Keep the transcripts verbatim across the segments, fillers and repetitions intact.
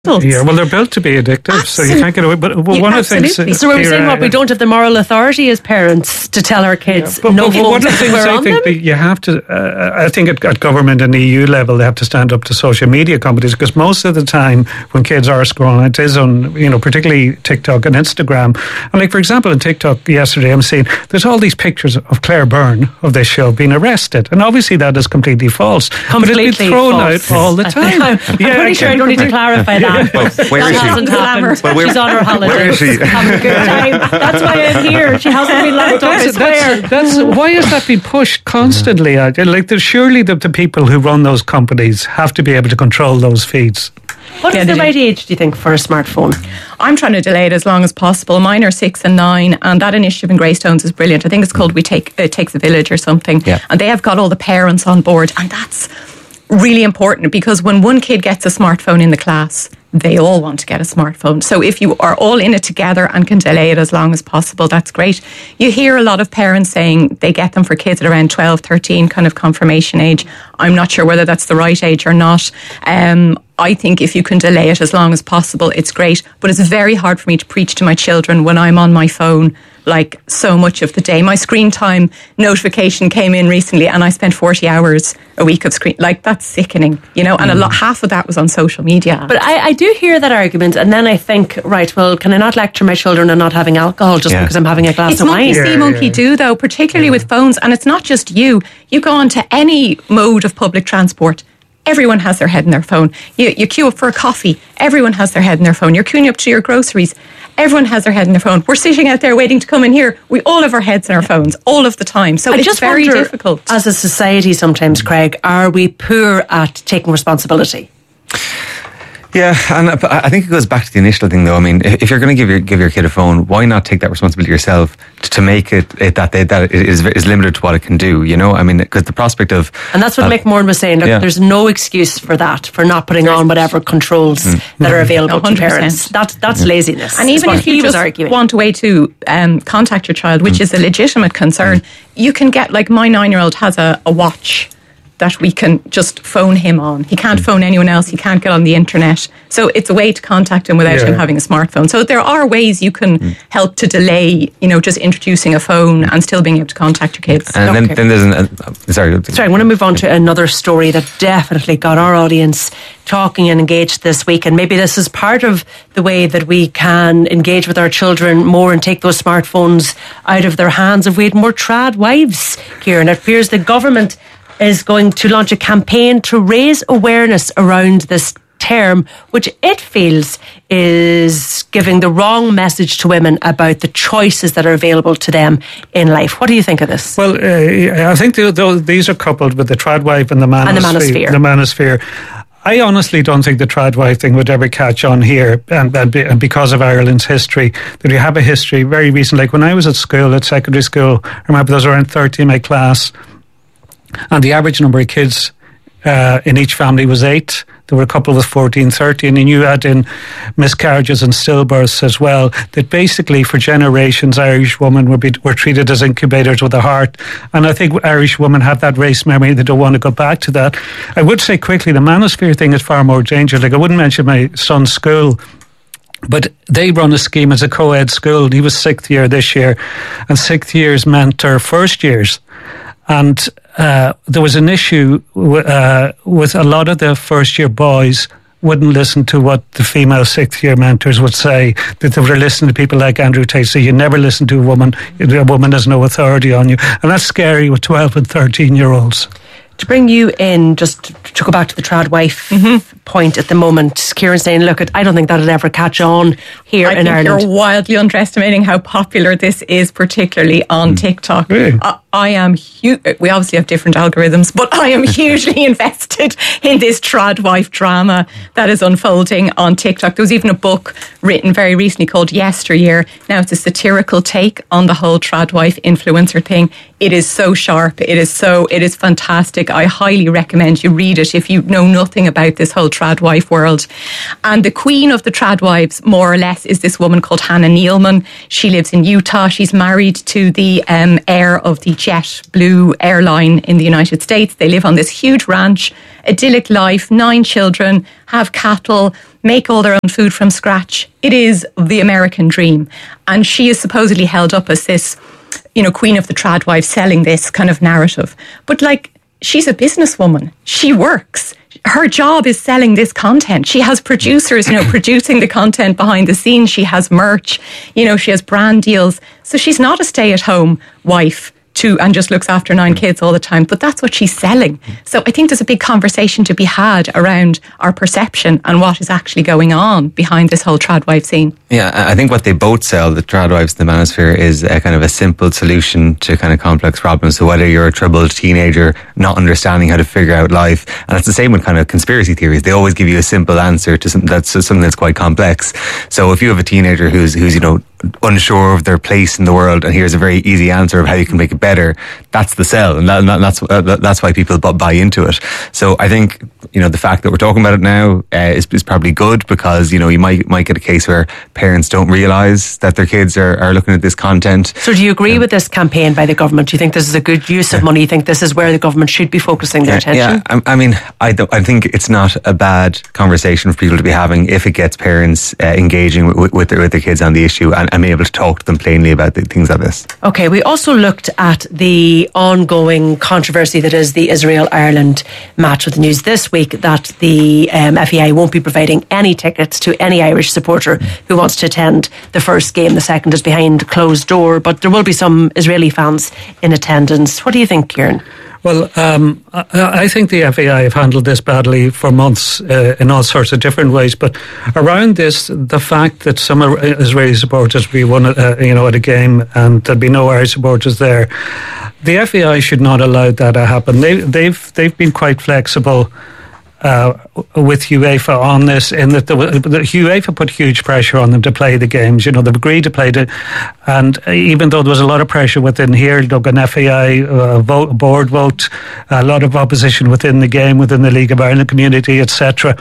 Yeah, well, they're built to be addictive, Absolutely. so you can't get away. But well, Yeah, one of the things. absolutely. So we're here, saying uh, what, we don't have the moral authority as parents to tell our kids But, no but one phones of the things we're I on think them? that you have to, uh, I think at, at government and E U level, they have to stand up to social media companies, because most of the time when kids are scrolling, it is on, you know, particularly TikTok and Instagram. And like, for example, on TikTok yesterday, I'm seeing there's all these pictures of Claire Byrne of this show being arrested. And obviously that is completely false. Completely but it's been thrown false. out all the time. I'm, I'm Yeah, pretty sure I don't need to clarify that. Well, where that is she? hasn't happened. Well, where- She's on her holidays. where is she? Having a good time. That's why I'm here. She hasn't been locked up, I That's, swear. that's, that's why is that being pushed constantly? out? Like, there's surely the, the people who run those companies have to be able to control those feeds. What is the right age, do you think, for a smartphone? I'm trying to delay it as long as possible. Mine are six and nine, and that initiative in Greystones is brilliant. I think it's called We Take It Takes a Village or something. Yeah. And they have got all the parents on board, and that's really important, because when one kid gets a smartphone in the class, they all want to get a smartphone. So if you are all in it together and can delay it as long as possible, that's great. You hear a lot of parents saying they get them for kids at around twelve, thirteen, kind of confirmation age. I'm not sure whether that's the right age or not. Um, I think if you can delay it as long as possible, it's great. But it's very hard for me to preach to my children when I'm on my phone like so much of the day. My screen time notification came in recently, and I spent forty hours a week of screen. Like, that's sickening, you know, and a lot, half of that was on social media. But I, I do hear that argument, and then I think, right, well, can I not lecture my children on not having alcohol just Yeah. because I'm having a glass It's of monkey wine? see, Yeah, monkey yeah. do, though, particularly with phones. And it's not just you. You go on to any mode of public transport, everyone has their head in their phone. You, you queue up for a coffee, everyone has their head in their phone. You're queuing up to your groceries, everyone has their head in their phone. We're sitting out there waiting to come in here. We all have our heads in our phones all of the time. So I it's just very wonder, difficult. as a society sometimes, Craig, are we poor at taking responsibility? Yeah, and I I think it goes back to the initial thing, though. I mean, if if you're going to give your give your kid a phone, why not take that responsibility yourself to, to make it, it that they, that it is is limited to what it can do? You know, I mean, because the prospect of And that's what uh, Mick Moran was saying. Look, yeah. there's no excuse for that, for not putting on whatever controls that are available one hundred to parents. percent. That, that's laziness. And is even what if you he was just arguing. want a way to um, contact your child, which is a legitimate concern, you can get, like, my nine-year-old has a, a watch that we can just phone him on. He can't phone anyone else. He can't get on the internet. So it's a way to contact him without Yeah. him having a smartphone. So there are ways you can help to delay, you know, just introducing a phone and still being able to contact your kids. and then, Okay. then there's an uh, sorry Sorry, I want to move on to another story that definitely got our audience talking and engaged this week. And maybe this is part of the way that we can engage with our children more and take those smartphones out of their hands. If we had more trad wives, Kieran, it appears the government is going to launch a campaign to raise awareness around this term, which it feels is giving the wrong message to women about the choices that are available to them in life. What do you think of this? Well, uh, I think the, the, these are coupled with the tradwife and the manosphere. And the manosphere. The manosphere. I honestly don't think the tradwife thing would ever catch on here, and, and, be, and because of Ireland's history, that we have a history very recent. Like when I was at school, at secondary school, I remember there was around thirty in my class, and the average number of kids uh, in each family was eight. There were a couple with fourteen, thirteen, and you add in miscarriages and stillbirths as well, that basically for generations Irish women were, be, were treated as incubators with a heart. And I think Irish women have that race memory. They don't want to go back to that. I would say quickly, the manosphere thing is far more dangerous. Like, I wouldn't mention my son's school, but they run a scheme as a co-ed school. He was sixth year this year, and sixth years mentor first years. And uh, there was an issue w- uh, with a lot of the first year boys wouldn't listen to what the female sixth year mentors would say, that they were listening to people like Andrew Tate. So you never listen to a woman. A woman has no authority on you. And that's scary with twelve and thirteen year olds. To bring you in, just to go back to the trad wife Mm-hmm. point at the moment, Kieran saying, look, I don't think that'll ever catch on here I in think Ireland. you're wildly underestimating how popular this is, particularly on TikTok. Really? I, I am huge. We obviously have different algorithms, but I am hugely invested in this trad wife drama that is unfolding on TikTok. There was even a book written very recently called Yesteryear. Now it's a satirical take on the whole trad wife influencer thing. It is so sharp. It is so, it is fantastic. I highly recommend you read it if you know nothing about this whole trad wife world. And the queen of the trad wives, more or less, is this woman called Hannah Neilman. She lives in Utah. She's married to the um, heir of the JetBlue airline in the United States. They live on this huge ranch, idyllic life, nine children, have cattle, make all their own food from scratch. It is the American dream. And she is supposedly held up as this, you know, queen of the trad wife selling this kind of narrative. But like, she's a businesswoman. She works. Her job is selling this content. She has producers, you know, producing the content behind the scenes. She has merch, you know, she has brand deals. So she's not a stay-at-home wife to and just looks after nine kids all the time, but that's what she's selling. So I think there's a big conversation to be had around our perception and what is actually going on behind this whole trad wife scene. Yeah, I think what they both sell, the trad wives and the manosphere, is a kind of a simple solution to kind of complex problems. So whether you're a troubled teenager not understanding how to figure out life, and it's the same with kind of conspiracy theories. They always give you a simple answer to something that's something that's quite complex. So if you have a teenager who's who's you know unsure of their place in the world, and here's a very easy answer of how you can make it better, that's the sell, and that, that's uh, that's why people buy into it. So I think, you know, the fact that we're talking about it now uh, is, is probably good, because, you know, you might might get a case where parents don't realise that their kids are, are looking at this content. So do you agree um, with this campaign by the government? Do you think this is a good use of money? Do you think this is where the government should be focusing their yeah, attention? Yeah, I, I mean, I, don't, I think it's not a bad conversation for people to be having if it gets parents uh, engaging with, with, their, with their kids on the issue and, and being able to talk to them plainly about the, things like this. Okay, we also looked at the ongoing controversy that is the Israel-Ireland match, with the news this week that the um, F E I won't be providing any tickets to any Irish supporter who wants to attend the first game. The second is behind closed door, but there will be some Israeli fans in attendance. What do you think, Kieran? Well, um, I, I think the F A I have handled this badly for months uh, in all sorts of different ways. But around this, the fact that some Israeli supporters will be one, uh, you know, at a game and there'll be no Irish supporters there, the F A I should not allow that to happen. They, they've they've been quite flexible Uh, with UEFA on this, in that the, the UEFA put huge pressure on them to play the games. You know, they've agreed to play it, and even though there was a lot of pressure within here, look, an F A I uh, vote, board vote, a lot of opposition within the game, within the League of Ireland community, et cetera.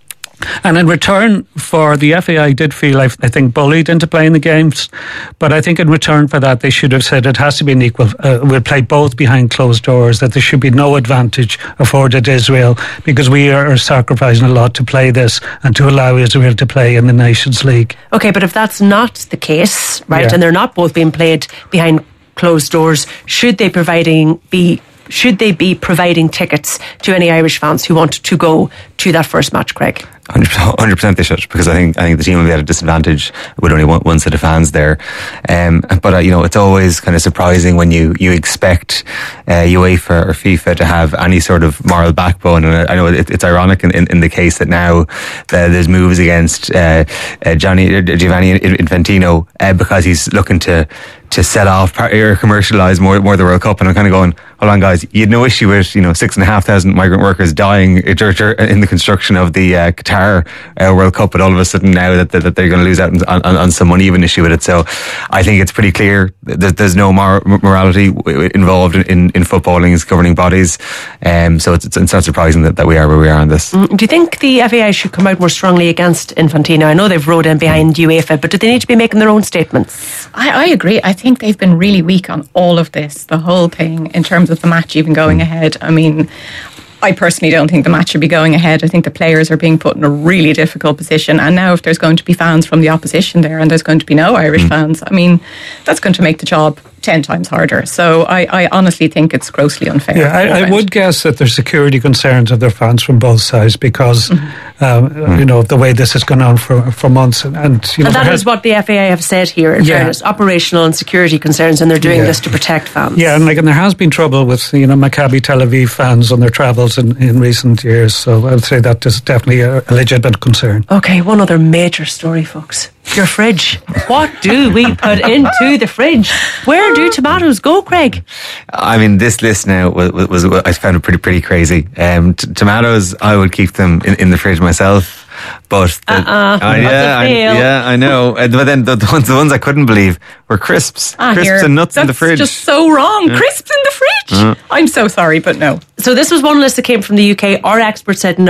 And in return for the F A I did feel, I, I think, bullied into playing the games. But I think in return for that, they should have said it has to be an equal. Uh, we'll play both behind closed doors, that there should be no advantage afforded to Israel, because we are sacrificing a lot to play this and to allow Israel to play in the Nations League. Okay, but if that's not the case, right, yeah. and they're not both being played behind closed doors, should they providing be should they be providing tickets to any Irish fans who want to go to that first match, Craig? one hundred percent they should, because I think I think the team will be at a disadvantage with only one, one set of fans there. Um, but uh, you know, it's always kind of surprising when you you expect uh, UEFA or FIFA to have any sort of moral backbone. And I know it, it's ironic in, in, in the case that now uh, there's moves against uh, uh, Gianni, Giovanni Infantino uh, because he's looking to to sell off or commercialise more more of the World Cup. And I'm kind of going, hold on, guys, you had no issue with, you know, six and a half thousand migrant workers dying in the construction of the uh, Qatar uh, World Cup, but all of a sudden now that, that they're going to lose out on, on, on some money, even issue with it. So I think it's pretty clear that there's no mor- morality involved in, in footballing's governing bodies. Um, so it's, it's not surprising that, that we are where we are on this. Mm, do you think the F A I should come out more strongly against Infantino? I know they've rode in behind UEFA, but do they need to be making their own statements? I, I agree. I think they've been really weak on all of this, the whole thing, in terms of the match even going mm. ahead. I mean, I personally don't think the match should be going ahead. I think the players are being put in a really difficult position. And now if there's going to be fans from the opposition there and there's going to be no Irish mm. fans, I mean, that's going to make the job ten times harder. So I, I honestly think it's grossly unfair. Yeah, I, I would guess that there's security concerns of their fans from both sides, because mm-hmm. um, mm. you know, of the way this has gone on for, for months. And, and, you know, and that has, is what the F A I have said here, in yeah. fairness, operational and security concerns, and they're doing yeah. this to protect fans. Yeah, and like, and there has been trouble with, you know, Maccabi Tel Aviv fans on their travels in, in recent years. So I would say that is definitely a, a legitimate concern. Okay, one other major story, folks. Your fridge. What do we put into the fridge? Where do tomatoes go, Craig? I mean, this list now was, was, was I found it pretty pretty crazy. Um, t- tomatoes, I would keep them in, in the fridge myself. But the, uh-uh, uh, yeah, I, yeah, I know. Uh, but then the, the ones the ones I couldn't believe were crisps, ah, crisps here. and nuts That's in the fridge. Just so wrong. Yeah. Crisps in the fridge. Uh-huh. I'm so sorry, but no. So this was one list that came from the U K. Our expert said no.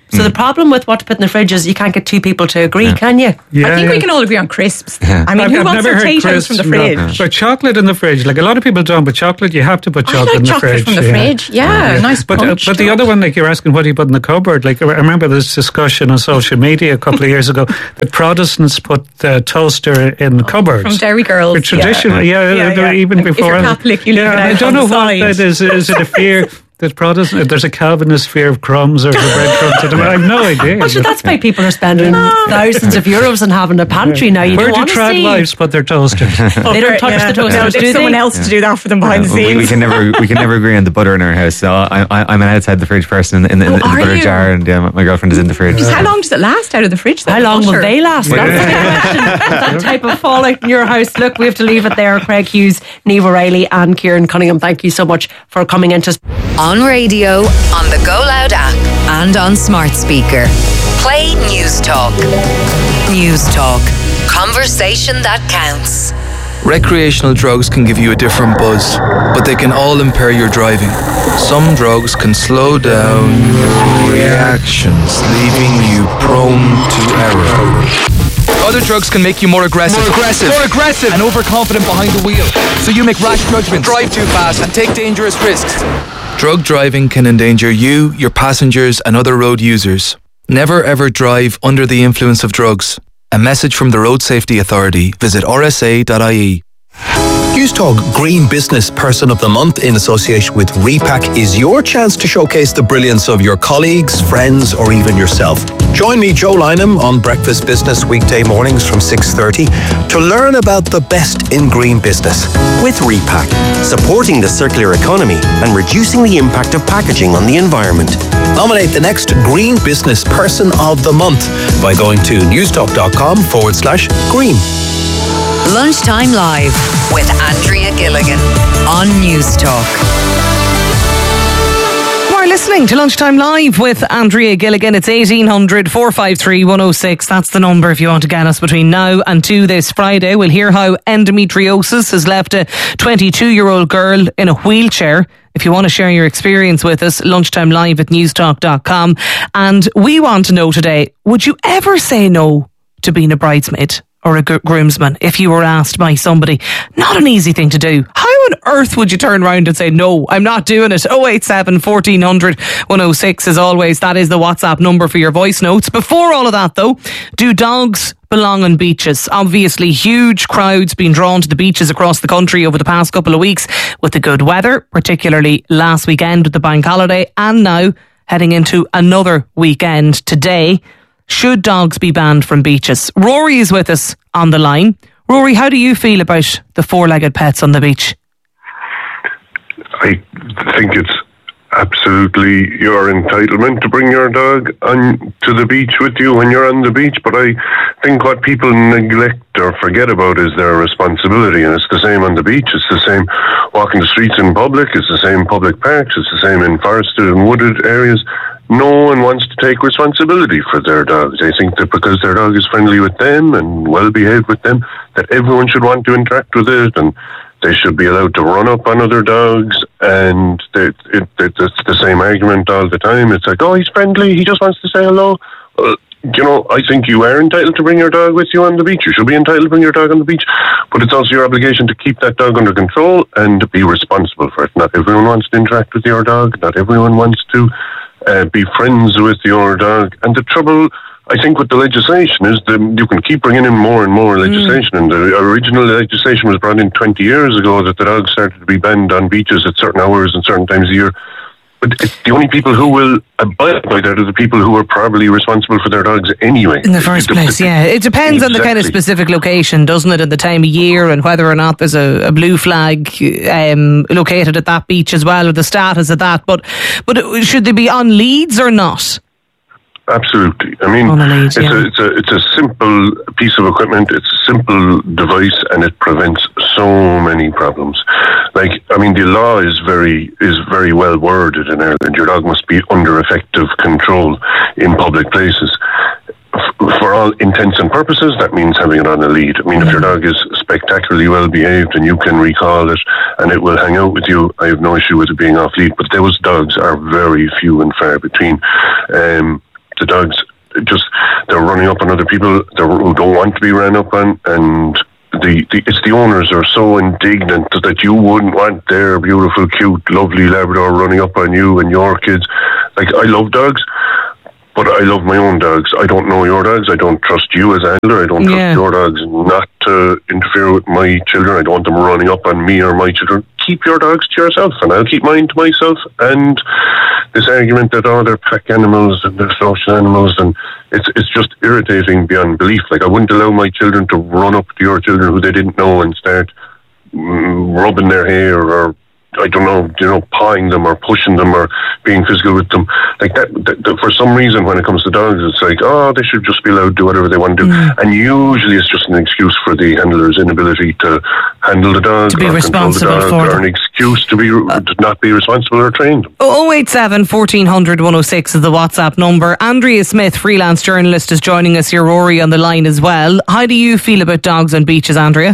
So mm. the problem with what to put in the fridge is you can't get two people to agree, yeah. can you? Yeah, I think yeah. we can all agree on crisps. Yeah. I mean, I've, who I've wants never their heard potatoes from the fridge? No. But chocolate in the fridge, like a lot of people don't, but chocolate, you have to put chocolate I like in the chocolate fridge. from the yeah. fridge, yeah, yeah. nice But, uh, but the other one, like you're asking what do you put in the cupboard, like I remember this discussion on social media a couple of years ago that Protestants put the toaster in the cupboard. From Dairy Girls. For traditional, yeah, yeah, yeah, yeah. even before. If you're Catholic, you leave yeah, it out I don't know what side. that is. Is it a fear that Protestant, there's a Calvinist fear of crumbs or the breadcrumbs? I have no idea. Well, so that's why people are spending thousands of euros on having a pantry now. You Where don't do want to trad see. wives put their toasters? They don't touch yeah. the toasters, No, do there's they? someone else Yeah. to do that for them behind Yeah, the we, scenes. we can never we can never agree on the butter in our house. So I, I, I'm an outside the fridge person in, in, in, Oh, in the are butter you? jar, and yeah, my girlfriend is in the fridge. Just how long does it last out of the fridge? Though, How long will butter? they last? Yeah. That's the question. That type of fallout in your house. Look, we have to leave it there. Craig Hughes, Niamh O'Reilly and Kieran Cunningham, thank you so much for coming into On radio, on the Go Loud app, and on smart speaker. Play News Talk. News Talk. Conversation that counts. Recreational drugs can give you a different buzz, but they can all impair your driving. Some drugs can slow down your reactions, leaving you prone to error. Other drugs can make you more aggressive. More aggressive. More aggressive. And overconfident behind the wheel. So you make rash judgments, drive too fast, and take dangerous risks. Drug driving can endanger you, your passengers, and other road users. Never ever drive under the influence of drugs. A message from the Road Safety Authority. Visit r s a dot i e. News Talk Green Business Person of the Month in association with Repack is your chance to showcase the brilliance of your colleagues, friends, or even yourself. Join me, Joe Lynham, on Breakfast Business weekday mornings from six thirty to learn about the best in green business. With Repack, supporting the circular economy and reducing the impact of packaging on the environment. Nominate the next Green Business Person of the Month by going to newstalk.com forward slash green. Lunchtime Live with Andrea Gilligan on News Talk. We're listening to Lunchtime Live with Andrea Gilligan. It's eighteen hundred, four five three, one oh six. That's the number if you want to get us between now and two this Friday. We'll hear how endometriosis has left a twenty-two-year-old girl in a wheelchair. If you want to share your experience with us, lunchtime live at newstalk dot com. And we want to know today, would you ever say no to being a bridesmaid or a groomsman if you were asked by somebody? Not an easy thing to do. How on earth would you turn around and say, no, I'm not doing it? oh eight seven, fourteen hundred, one oh six as always. That is the WhatsApp number for your voice notes. Before all of that though, do dogs belong on beaches? Obviously huge crowds being drawn to the beaches across the country over the past couple of weeks with the good weather, particularly last weekend with the bank holiday, and now heading into another weekend today. Should dogs be banned from beaches? Rory is with us on the line. Rory, how do you feel about the four-legged pets on the beach? I think it's absolutely your entitlement to bring your dog on to the beach with you when you're on the beach, but I think what people neglect or forget about is their responsibility, and it's the same on the beach, it's the same walking the streets in public, it's the same in public parks, it's the same in forested and wooded areas. No one wants to take responsibility for their dogs. They think that because their dog is friendly with them and well behaved with them, that everyone should want to interact with it, and they should be allowed to run up on other dogs. And they, it, it, it's the same argument all the time. It's like, oh, he's friendly, he just wants to say hello. Well, you know, I think you are entitled to bring your dog with you on the beach. You should be entitled to bring your dog on the beach, but it's also your obligation to keep that dog under control and to be responsible for it. Not everyone wants to interact with your dog. Not everyone wants to Uh, be friends with your dog. And the trouble, I think, with the legislation is that you can keep bringing in more and more legislation. Mm. And the original legislation was brought in twenty years ago that the dogs started to be banned on beaches at certain hours and certain times of year. But it's the only people who will abide by that are the people who are probably responsible for their dogs anyway. In the first place, yeah. It depends exactly. on the kind of specific location, doesn't it, and the time of year, and whether or not there's a, a blue flag um, located at that beach as well, or the status of that. But but should they be on leads or not? Absolutely. I mean, lead, it's, yeah. a, it's a it's a simple piece of equipment. It's a simple device, and it prevents so many problems. Like, I mean, the law is very is very well worded in Ireland. Your dog must be under effective control in public places. F- for all intents and purposes, that means having it on a lead. I mean, if your dog is spectacularly well behaved and you can recall it and it will hang out with you, I have no issue with it being off lead. But those dogs are very few and far between. Um, the dogs just, they're running up on other people who don't want to be ran up on, and the, the it's the owners are so indignant that you wouldn't want their beautiful, cute, lovely Labrador running up on you and your kids. Like, I love dogs, but I love my own dogs. I don't know your dogs. I don't trust you as a handler. I don't trust Yeah. your dogs not to interfere with my children. I don't want them running up on me or my children. Keep your dogs to yourself, and I'll keep mine to myself. And this argument that, oh, they're pack animals and they're social animals, and it's it's just irritating beyond belief. Like, I wouldn't allow my children to run up to your children who they didn't know and start mm, rubbing their hair, or I don't know, you know, pawing them or pushing them or being physical with them. Like that, that, that for some reason, when it comes to dogs, it's like, oh, they should just be allowed to do whatever they want to do. Mm. And usually it's just an excuse for the handler's inability to handle the dog, to be or responsible control the dog, for or them. an excuse to be uh, to not be responsible or trained. oh eight seven, fourteen hundred, one oh six is the WhatsApp number. Andrea Smith, freelance journalist, is joining us here. Rory on the line as well. How do you feel about dogs on beaches, Andrea?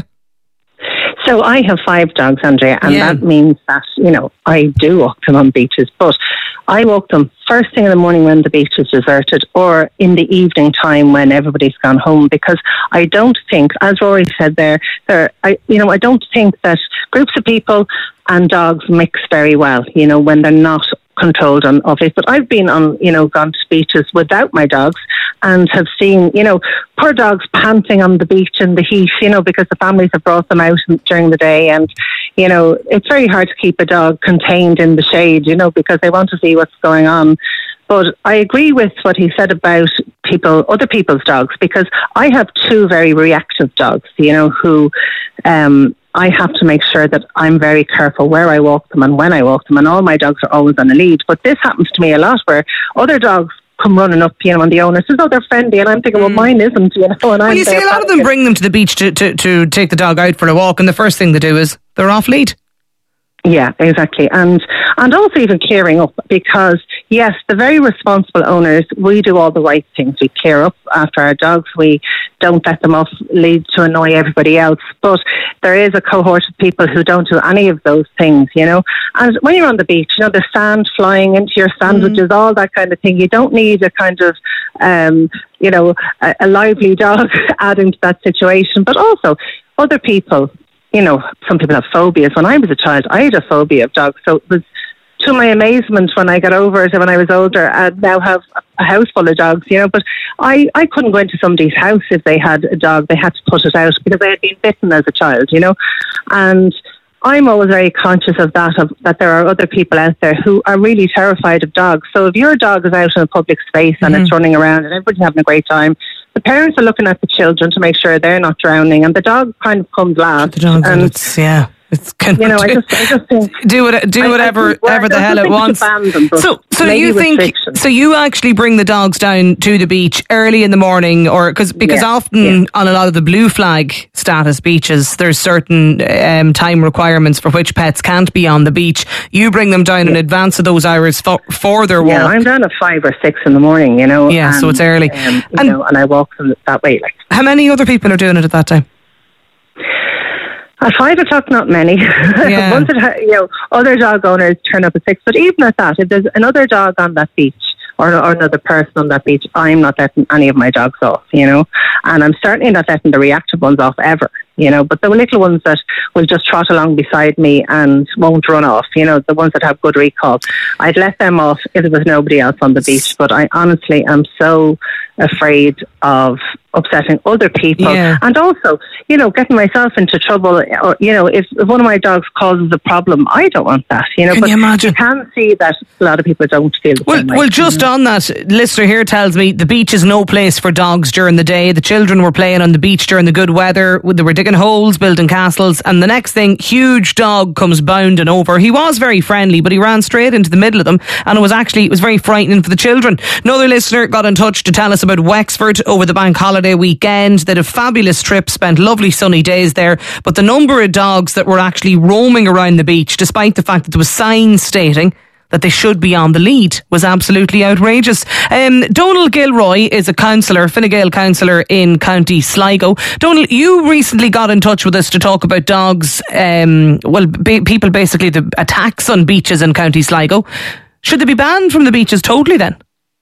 So I have five dogs, Andrea, and Yeah. that means that, you know, I do walk them on beaches, but I walk them first thing in the morning when the beach is deserted, or in the evening time when everybody's gone home, because I don't think, as Rory said there, there I, you know, I don't think that groups of people and dogs mix very well, you know, when they're not controlled on of it. But I've been on, you know, gone to beaches without my dogs and have seen, you know, poor dogs panting on the beach in the heat, you know, because the families have brought them out during the day. And, you know, it's very hard to keep a dog contained in the shade, you know, because they want to see what's going on. But I agree with what he said about people, other people's dogs, because I have two very reactive dogs, you know, who um, I have to make sure that I'm very careful where I walk them and when I walk them, and all my dogs are always on a lead. But this happens to me a lot, where other dogs come running up, you know, and the owner says, oh, they're friendly, and I'm thinking, well, mine isn't, you know. And Well, I'm you see, a lot of them bring them to the beach to, to, to take the dog out for a walk, and the first thing they do is they're off lead. Yeah, exactly. And and also even clearing up, because, yes, the very responsible owners, we do all the right things. We clear up after our dogs. We don't let them off lead to annoy everybody else. But there is a cohort of people who don't do any of those things, you know. And when you're on the beach, you know, the sand flying into your sandwiches, mm. all that kind of thing, you don't need a kind of, um, you know, a, a lively dog adding to that situation. But also other people, you know, some people have phobias. When I was a child, I had a phobia of dogs. So it was to my amazement when I got over it and when I was older, I now have a house full of dogs, you know. But I, I couldn't go into somebody's house if they had a dog. They had to put it out because I had been bitten as a child, you know. And I'm always very conscious of that, of that there are other people out there who are really terrified of dogs. So if your dog is out in a public space and mm-hmm. it's running around and everybody's having a great time, the parents are looking at the children to make sure they're not drowning, and the dog kind of comes last. The dog, and it's, yeah. It's kind you know, of I just, I just think do what, do whatever, I, I whatever the hell it wants. Them, so, so you think? So you actually bring the dogs down to the beach early in the morning, or because because yeah, often yeah. on a lot of the blue flag status beaches, there's certain um, time requirements for which pets can't be on the beach. You bring them down yeah. in advance of those hours for, for their walk. Yeah, I'm down at five or six in the morning. You know. Yeah, and, so it's early, um, you and, know, and I walk them that way. Like, how many other people are doing it at that time? At five o'clock, not many. Yeah. Once it, you know, other dog owners turn up at six. But even at that, if there's another dog on that beach or, or another person on that beach, I'm not letting any of my dogs off, you know. And I'm certainly not letting the reactive ones off ever, you know. But the little ones that will just trot along beside me and won't run off, you know, the ones that have good recall, I'd let them off if there was nobody else on the beach. But I honestly am so afraid of upsetting other people yeah. and also, you know, getting myself into trouble, or, you know, if, if one of my dogs causes a problem, I don't want that, you know. Can but you imagine? You can see that a lot of people don't feel the well, same way. Well, just on that, listener here tells me the beach is no place for dogs during the day. The children were playing on the beach during the good weather. They were digging holes, building castles, and the next thing, huge dog comes bounding over. He was very friendly, but he ran straight into the middle of them, and it was actually, it was very frightening for the children. Another listener got in touch to tell us about Wexford over the bank holiday weekend. They had a fabulous trip, spent lovely sunny days there, but the number of dogs that were actually roaming around the beach, despite the fact that there was signs stating that they should be on the lead, was absolutely outrageous. Um, Donal Gilroy is a councillor, Fine Gael councillor in County Sligo. Donal, you recently got in touch with us to talk about dogs, um, well, ba- people basically, the attacks on beaches in County Sligo. Should they be banned from the beaches totally then?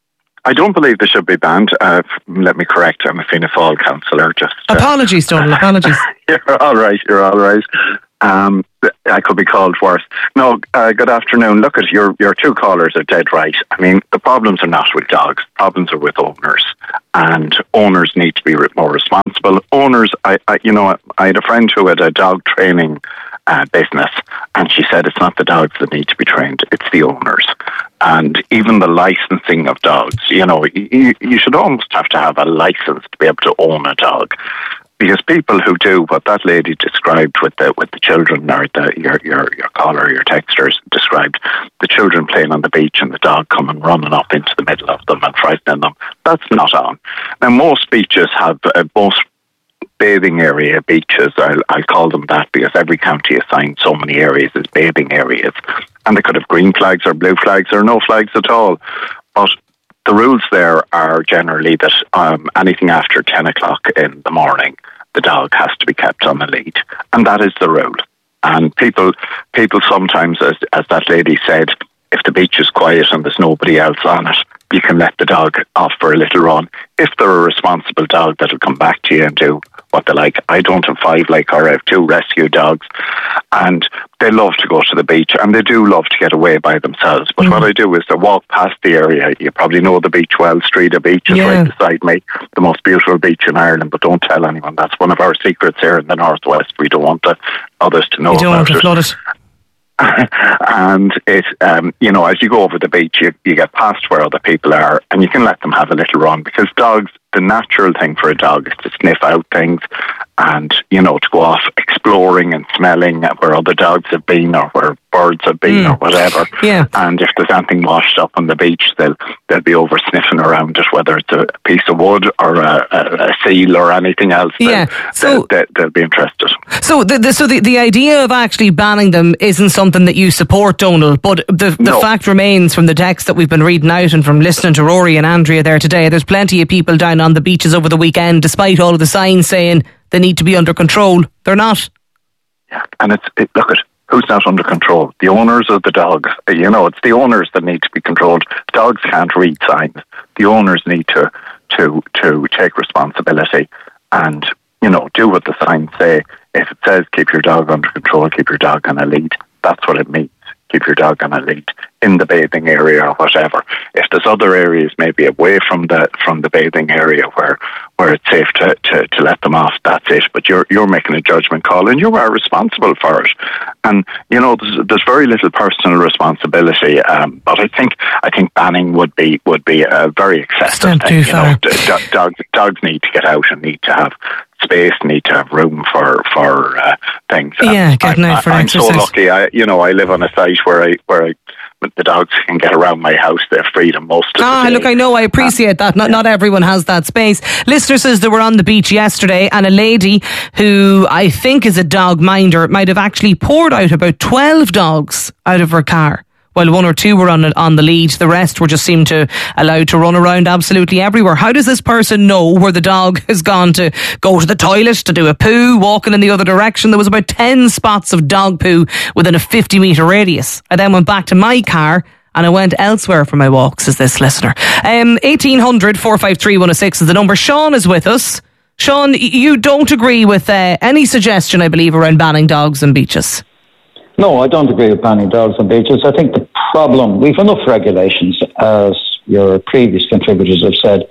I don't believe they should be banned. Uh, let me correct, I'm a Fianna Fáil councillor. Just uh, apologies, Donald. Apologies. You're all right. You're all right. Um, I could be called worse. No, uh, good afternoon. Look at your your two callers are dead right. I mean, the problems are not with dogs. Problems are with owners, and owners need to be more responsible. Owners, I, I you know, I had a friend who had a dog training uh, business, and she said it's not the dogs that need to be trained; it's the owners. And even the licensing of dogs, you know, you, you should almost have to have a license to be able to own a dog. Because people who do what that lady described with the with the children, or the, your your your caller, your texters described, the children playing on the beach and the dog coming running up into the middle of them and frightening them, that's not on. Now, most beaches have, uh, most bathing area beaches, I'll, I'll call them that because every county assigned so many areas as bathing areas. And they could have green flags or blue flags or no flags at all. But the rules there are generally that um, anything after ten o'clock in the morning, the dog has to be kept on a lead. And that is the rule. And people people sometimes, as, as that lady said, if the beach is quiet and there's nobody else on it, you can let the dog off for a little run. If they're a responsible dog that'll come back to you and do what they like. I don't have five like her. I have two rescue dogs, and they love to go to the beach, and they do love to get away by themselves. But mm. what I do is I walk past the area. You probably know the beach well. Streeter Beach is yeah. right beside me, the most beautiful beach in Ireland, but don't tell anyone. That's one of our secrets here in the Northwest. We don't want the others to know you don't about want to flood it. And it, um, you know, as you go over the beach, you, you get past where other people are, and you can let them have a little run, because dogs, the natural thing for a dog is to sniff out things and, you know, to go off exploring and smelling where other dogs have been or where birds have been mm. or whatever. Yeah. And if there's anything washed up on the beach, they'll they'll be over sniffing around it, whether it's a piece of wood or a, a, a seal or anything else. Yeah. They'll, so they'll, they'll be interested. So the, the so the, the idea of actually banning them isn't something that you support, Donald, but the, the no. fact remains from the text that we've been reading out and from listening to Rory and Andrea there today, there's plenty of people down on the beaches over the weekend, despite all of the signs saying they need to be under control. They're not. Yeah, and it's it, look at who's not under control. The owners of the dogs. You know, it's the owners that need to be controlled. Dogs can't read signs. The owners need to to to take responsibility and, you know, do what the signs say. If it says keep your dog under control, keep your dog on a lead, that's what it means. Keep your dog on a lead in the bathing area or whatever. If there's other areas maybe away from the from the bathing area where where it's safe to, to, to let them off, that's it. But you're you're making a judgment call, and you are responsible for it. And you know, there's, there's very little personal responsibility. Um, but I think I think banning would be would be a very excessive thing. You know, d- dogs dogs need to get out and need to have space, need to have room for for uh, things. Yeah, getting out for I'm exercise. so lucky. I you know I live on a site where I where I. the dogs can get around my house. They're freedom most of ah, the day. Look, I know, I appreciate that. Not, not everyone has that space. Listener says they were on the beach yesterday, and a lady who I think is a dog minder might have actually poured out about twelve dogs out of her car. Well, one or two were on on the lead. The rest were just seemed to allowed to run around absolutely everywhere. How does this person know where the dog has gone to go to the toilet, to do a poo, walking in the other direction? There was about ten spots of dog poo within a fifty metre radius. I then went back to my car and I went elsewhere for my walks, says this listener. Um, eighteen hundred, four five three, one oh six is the number. Sean is with us. Sean, you don't agree with uh, any suggestion, I believe, around banning dogs on beaches? No, I don't agree with banning dogs on beaches. I think the problem, we've enough regulations, as your previous contributors have said.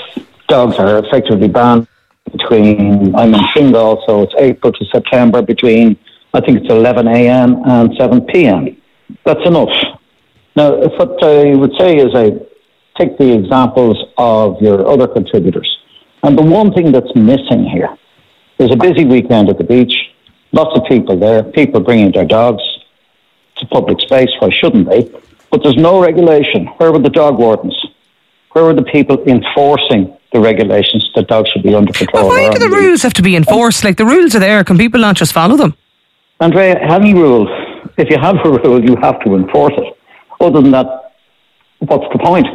Dogs are effectively banned between, I'm in Fingal, so it's April to September, between, I think it's eleven a.m. and seven p.m. That's enough. Now, if what I would say is I take the examples of your other contributors, and the one thing that's missing here is a busy weekend at the beach. Lots of people there, people bringing their dogs to public space. Why shouldn't they? But there's no regulation. Where were the dog wardens? Where were the people enforcing the regulations that dogs should be under control? But why do the rules have to be enforced? Like, the rules are there. Can people not just follow them? Andrea, any rule, if you have a rule, you have to enforce it. Other than that, what's the point?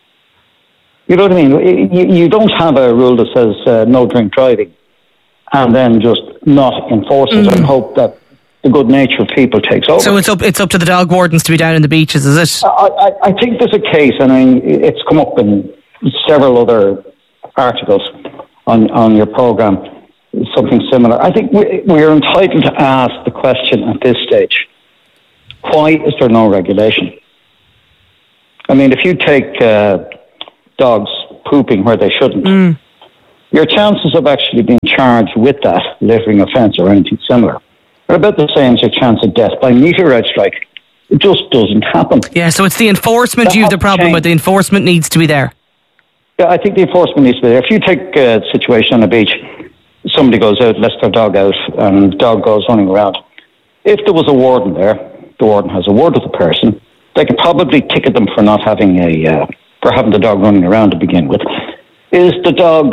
You know what I mean? You, you don't have a rule that says uh, no drink driving, and then just not enforce it mm. and hope that the good nature of people takes over. So it's up it's up to the dog wardens to be down in the beaches, is it? I, I, I think there's a case, and I mean, it's come up in several other articles on, on your programme, something similar. I think we, we're entitled to ask the question at this stage, why is there no regulation? I mean, if you take uh, dogs pooping where they shouldn't, mm. your chances of actually being charged with that littering offence or anything similar are about the same as your chance of death by meteorite strike. It just doesn't happen. Yeah, so it's the enforcement that you have the problem with. The enforcement needs to be there. Yeah, I think the enforcement needs to be there. If you take a situation on a beach, somebody goes out, lets their dog out, and the dog goes running around. If there was a warden there, the warden has a word with the person, they could probably ticket them for not having a, uh, for having the dog running around to begin with. Is the dog,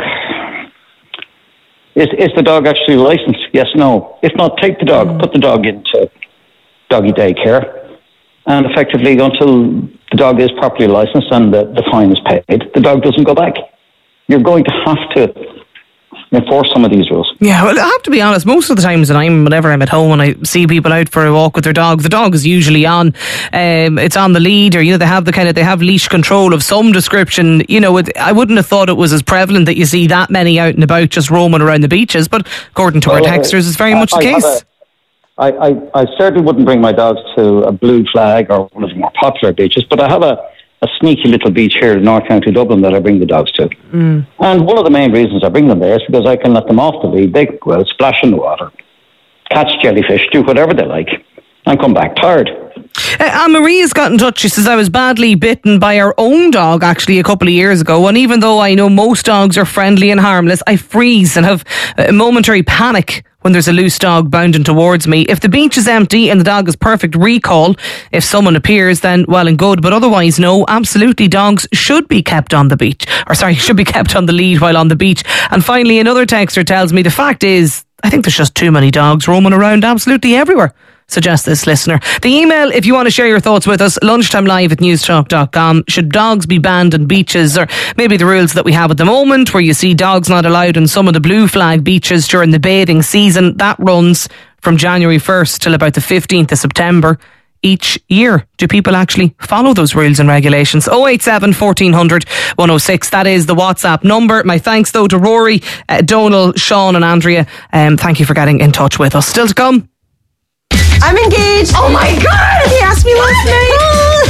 is, is the dog actually licensed? Yes, no. If not, take the dog, mm. put the dog into doggy daycare, and effectively until the dog is properly licensed and the, the fine is paid, the dog doesn't go back. You're going to have to enforce some of these rules. Yeah, well, I have to be honest, most of the times that I'm, whenever I'm at home and I see people out for a walk with their dog, the dog is usually on, um, it's on the lead, or, you know, they have the kind of, they have leash control of some description. You know, it, I wouldn't have thought it was as prevalent that you see that many out and about just roaming around the beaches, but according to well, our texters, it's very much I, the case. A, I, I, I certainly wouldn't bring my dogs to a Blue Flag or one of the more popular beaches, but I have a a sneaky little beach here in North County Dublin that I bring the dogs to. Mm. And one of the main reasons I bring them there is because I can let them off the lead. They can go out, splash in the water, catch jellyfish, do whatever they like, and come back tired. Uh, Anne-Marie has got in touch. She says, I was badly bitten by our own dog actually a couple of years ago, and even though I know most dogs are friendly and harmless, I freeze and have a momentary panic when there's a loose dog bounding towards me. If the beach is empty and the dog has perfect recall, if someone appears, then well and good, but otherwise no, absolutely, dogs should be kept on the beach, or sorry, should be kept on the lead while on the beach. And finally, another texter tells me the fact is, I think there's just too many dogs roaming around absolutely everywhere, suggests this listener. The email, if you want to share your thoughts with us, lunchtime live at newstalk dot com. Should dogs be banned on beaches, or maybe the rules that we have at the moment where you see dogs not allowed on some of the Blue Flag beaches during the bathing season? That runs from January first till about the fifteenth of September each year. Do people actually follow those rules and regulations? oh eight seven, fourteen hundred, one oh six. That is the WhatsApp number. My thanks though to Rory, uh, Donal, Sean and Andrea. Um, thank you for getting in touch with us. Still to come. I'm engaged. Oh my God! He asked me last night.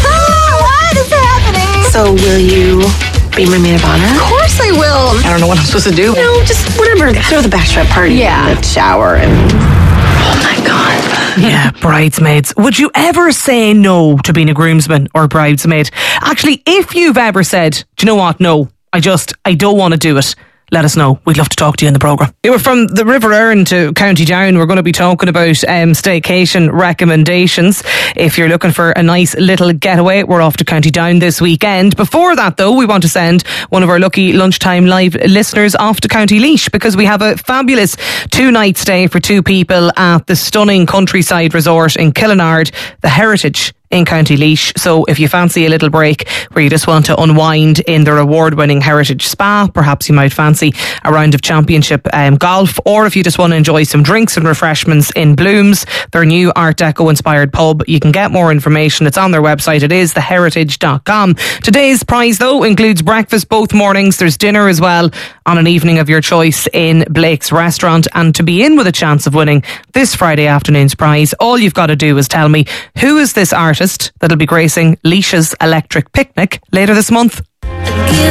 What is happening? So will you be my maid of honor? Of course I will. I don't know what I'm supposed to do. No, just whatever. Throw the bachelorette party. Yeah. In the shower and... Oh my God. Yeah, bridesmaids. Would you ever say no to being a groomsman or bridesmaid? Actually, if you've ever said, do you know what? No, I just, I don't want to do it. Let us know. We'd love to talk to you in the programme. We were from the River Erne to County Down. We're going to be talking about um, staycation recommendations. If you're looking for a nice little getaway, we're off to County Down this weekend. Before that, though, we want to send one of our lucky lunchtime live listeners off to County Laois, because we have a fabulous two-night stay for two people at the stunning countryside resort in Killinard, the Heritage in County Laois. So if you fancy a little break where you just want to unwind in their award-winning Heritage Spa, perhaps you might fancy a round of championship um, golf, or if you just want to enjoy some drinks and refreshments in Blooms, their new Art Deco inspired pub, you can get more information. It's on their website. It is the heritage dot com. Today's prize, though, includes breakfast both mornings. There's dinner as well on an evening of your choice in Blake's Restaurant. And to be in with a chance of winning this Friday afternoon's prize, all you've got to do is tell me, who is this artist that'll be gracing Laois's Electric Picnic later this month?